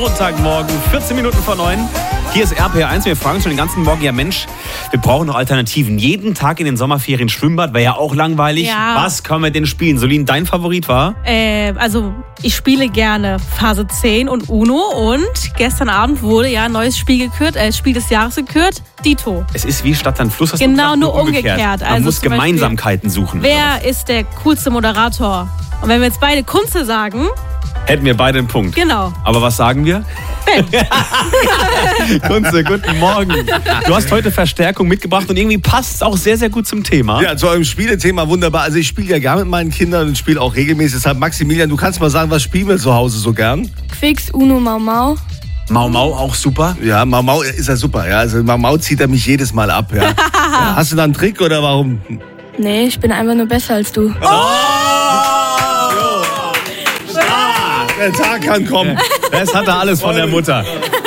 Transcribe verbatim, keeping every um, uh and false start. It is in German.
Montagmorgen, vierzehn Minuten vor neun. Hier ist R P R eins. Wir fragen uns schon den ganzen Morgen, ja Mensch, wir brauchen noch Alternativen. Jeden Tag in den Sommerferien Schwimmbad, wäre ja auch langweilig. Ja. Was können wir denn spielen? Solin, dein Favorit war? Äh, also ich spiele gerne Phase zehn und Uno und gestern Abend wurde ja ein neues Spiel gekürt, äh, Spiel des Jahres gekürt, Dito. Es ist wie Stadt, Land, Fluss. Hast Genau, du gesagt, nur umgekehrt. Man Also muss zum Beispiel, Gemeinsamkeiten suchen. Wer ist der coolste Moderator? Und wenn wir jetzt beide Kunze sagen, hätten wir beide einen Punkt. genau. Aber was sagen wir? Kunze, guten Morgen. Du hast heute Verstärkung mitgebracht und irgendwie passt es auch sehr, sehr gut zum Thema. Ja, zu eurem Spielethema wunderbar. Also ich spiele ja gerne mit meinen Kindern und spiele auch regelmäßig. Deshalb, Maximilian, du kannst mal sagen, was spielen wir zu Hause so gern? Quicks, Uno, Mau Mau. Mau Mau auch super. Ja, Mau Mau ist ja super. Ja. Also Mau Mau zieht er mich jedes Mal ab. Ja. Ja, hast du da einen Trick oder warum? Nee, ich bin einfach nur besser als du. Oh! Der Tag kann kommen. Das hat er alles von der Mutter.